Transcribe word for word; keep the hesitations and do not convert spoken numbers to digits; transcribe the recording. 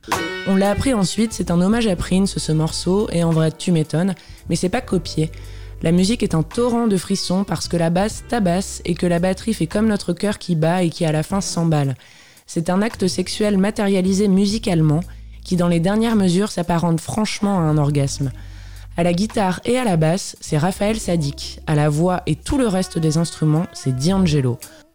On l'a appris ensuite, c'est un hommage à Prince ce morceau, et en vrai tu m'étonnes, mais c'est pas copié. La musique est un torrent de frissons parce que la basse tabasse et que la batterie fait comme notre cœur qui bat et qui à la fin s'emballe. C'est un acte sexuel matérialisé musicalement qui dans les dernières mesures s'apparente franchement à un orgasme. À la guitare et à la basse, c'est Raphaël Saadiq. À la voix et tout le reste des instruments, c'est D'Angelo.